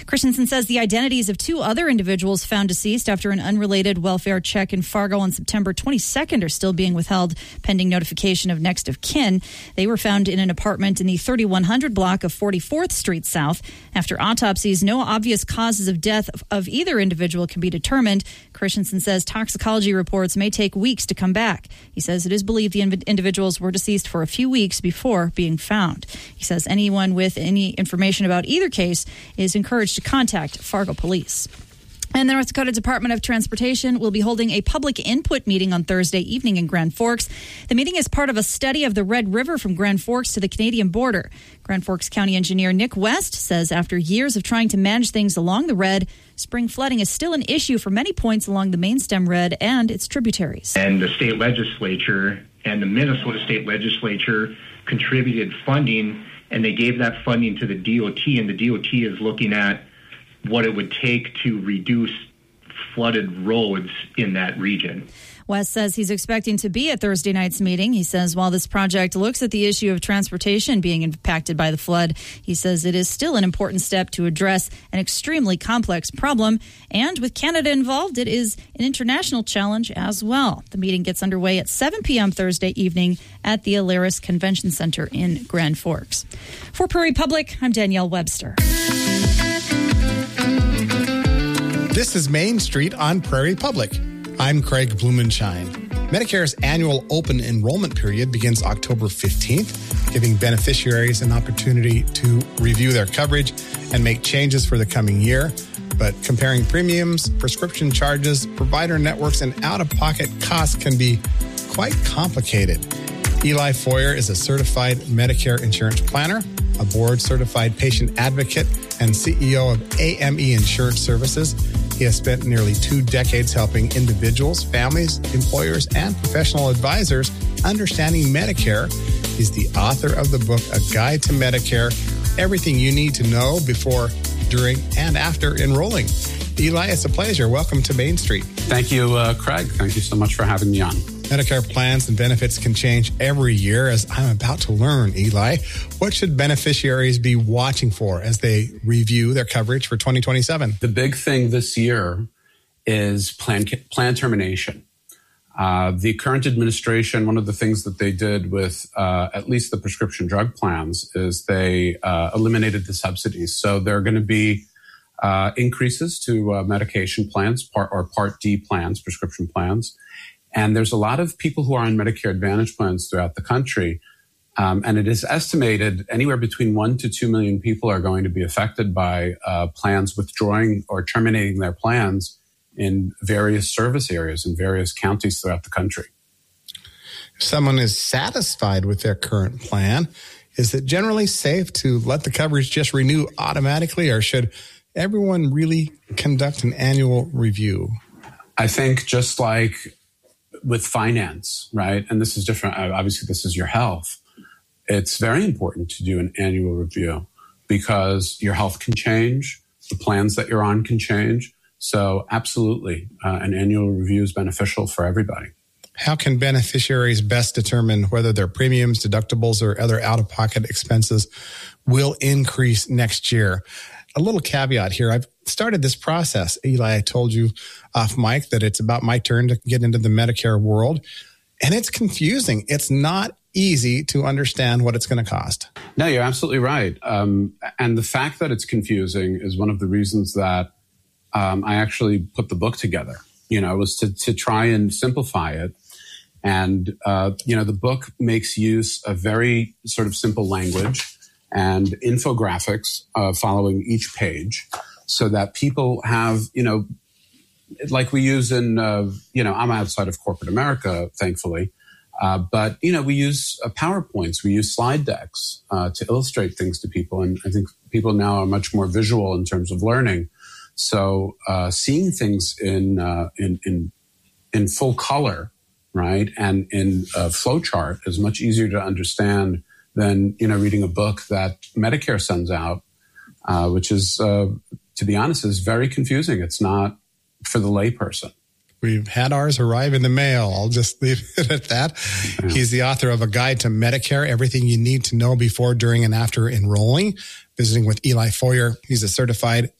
Christensen says the identities of two other individuals found deceased after an unrelated welfare check in Fargo on September 22nd are still being withheld pending notification of next of kin. They were found in an apartment in the 3100 block of 44th Street South. After autopsies, no obvious causes of death of either individual can be determined. Christensen says toxicology reports may take weeks to come back. He says it is believed the individuals were deceased for a few weeks before being found. He says anyone with any information about either case is encouraged to contact Fargo Police. And the North Dakota Department of Transportation will be holding a public input meeting on Thursday evening in Grand Forks. The meeting is part of a study of the Red River from Grand Forks to the Canadian border. Grand Forks County Engineer Nick West says after years of trying to manage things along the Red, spring flooding is still an issue for many points along the main stem Red and its tributaries. And the state legislature and the Minnesota state legislature contributed funding, and they gave that funding to the DOT, and the DOT is looking at what it would take to reduce flooded roads in that region. West says he's expecting to be at Thursday night's meeting. He says while this project looks at the issue of transportation being impacted by the flood, he says it is still an important step to address an extremely complex problem. And with Canada involved, it is an international challenge as well. The meeting gets underway at 7 p.m. Thursday evening at the Alaris Convention Center in Grand Forks. For Prairie Public, I'm Danielle Webster. This is Main Street on Prairie Public. I'm Craig Blumenshine. Medicare's annual open enrollment period begins October 15th, giving beneficiaries an opportunity to review their coverage and make changes for the coming year. But comparing premiums, prescription charges, provider networks, and out-of-pocket costs can be quite complicated. Eli Foyer is a certified Medicare insurance planner, a board-certified patient advocate, and CEO of AME Insurance Services. He has spent nearly 2 decades helping individuals, families, employers, and professional advisors understanding Medicare. He's the author of the book, A Guide to Medicare, Everything You Need to Know Before, During, and After Enrolling. Eli, it's a pleasure. Welcome to Main Street. Thank you, Craig. Thank you so much for having me on. Medicare plans and benefits can change every year, as I'm about to learn, Eli. What should beneficiaries be watching for as they review their coverage for 2027? The big thing this year is plan termination. The current administration, one of the things that they did with at least the prescription drug plans is they eliminated the subsidies. So there are going to be increases to medication plans, Part D plans, prescription plans. And there's a lot of people who are on Medicare Advantage plans throughout the country. And it is estimated anywhere between 1 to 2 million people are going to be affected by plans withdrawing or terminating their plans in various service areas in various counties throughout the country. If someone is satisfied with their current plan, is it generally safe to let the coverage just renew automatically, or should everyone really conduct an annual review? I think just like with finance, right? And this is different. Obviously, this is your health. It's very important to do an annual review because your health can change. The plans that you're on can change. So absolutely, an annual review is beneficial for everybody. How can beneficiaries best determine whether their premiums, deductibles, or other out-of-pocket expenses will increase next year? A little caveat here. I've started this process. Eli, I told you off mic that it's about my turn to get into the Medicare world. And it's confusing. It's not easy to understand what it's going to cost. No, you're absolutely right. And the fact that it's confusing is one of the reasons that I actually put the book together, was to try and simplify it. And, the book makes use of very sort of simple language and infographics following each page so that people have, like we use in, I'm outside of corporate America, thankfully. But we use PowerPoints, we use slide decks to illustrate things to people. And I think people now are much more visual in terms of learning. So seeing things in full color, right, and in a flowchart is much easier to understand than reading a book that Medicare sends out, which is, to be honest, is very confusing. It's not for the layperson. We've had ours arrive in the mail. I'll just leave it at that. Yeah. He's the author of A Guide to Medicare, Everything You Need to Know Before, During, and After Enrolling. Visiting with Eli Foyer. He's a certified